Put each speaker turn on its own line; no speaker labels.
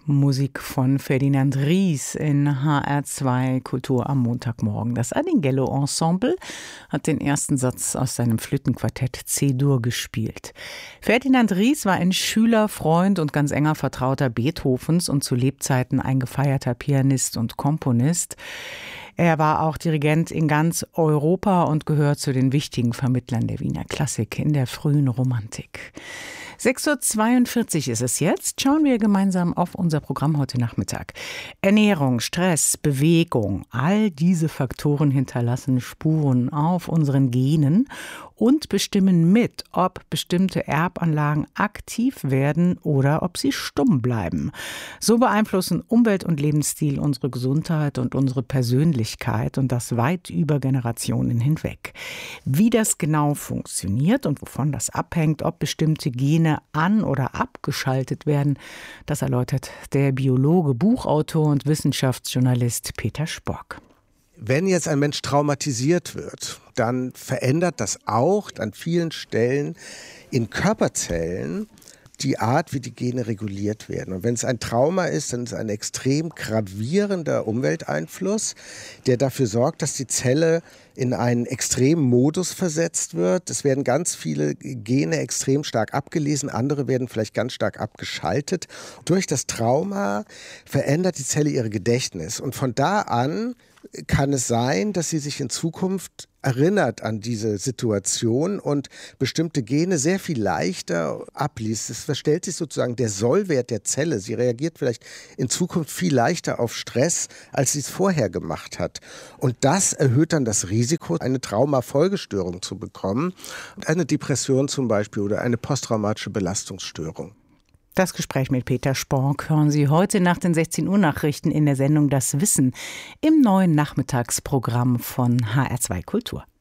Musik von Ferdinand Ries in HR2 Kultur am Montagmorgen. Das Adinghello Ensemble hat den ersten Satz aus seinem Flötenquartett C-Dur gespielt. Ferdinand Ries war ein Schüler, Freund und ganz enger Vertrauter Beethovens und zu Lebzeiten ein gefeierter Pianist und Komponist. Er war auch Dirigent in ganz Europa und gehört zu den wichtigen Vermittlern der Wiener Klassik in der frühen Romantik. 6:42 Uhr ist es jetzt. Schauen wir gemeinsam auf unser Programm heute Nachmittag. Ernährung, Stress, Bewegung, all diese Faktoren hinterlassen Spuren auf unseren Genen und bestimmen mit, ob bestimmte Erbanlagen aktiv werden oder ob sie stumm bleiben. So beeinflussen Umwelt und Lebensstil unsere Gesundheit und unsere Persönlichkeit und das weit über Generationen hinweg. Wie das genau funktioniert und wovon das abhängt, ob bestimmte Gene an- oder abgeschaltet werden, das erläutert der Biologe, Buchautor und Wissenschaftsjournalist Peter Spock.
Wenn jetzt ein Mensch traumatisiert wird, dann verändert das auch an vielen Stellen in Körperzellen die Art, wie die Gene reguliert werden. Und wenn es ein Trauma ist, dann ist es ein extrem gravierender Umwelteinfluss, der dafür sorgt, dass die Zelle in einen extremen Modus versetzt wird. Es werden ganz viele Gene extrem stark abgelesen, andere werden vielleicht ganz stark abgeschaltet. Durch das Trauma verändert die Zelle ihr Gedächtnis. Und von da an kann es sein, dass sie sich in Zukunft erinnert an diese Situation und bestimmte Gene sehr viel leichter abliest. Es verstellt sich sozusagen der Sollwert der Zelle. Sie reagiert vielleicht in Zukunft viel leichter auf Stress, als sie es vorher gemacht hat. Und das erhöht dann das Risiko, eine Traumafolgestörung zu bekommen, eine Depression zum Beispiel oder eine posttraumatische Belastungsstörung.
Das Gespräch mit Peter Spock hören Sie heute nach den 16 Uhr Nachrichten in der Sendung Das Wissen im neuen Nachmittagsprogramm von HR2 Kultur.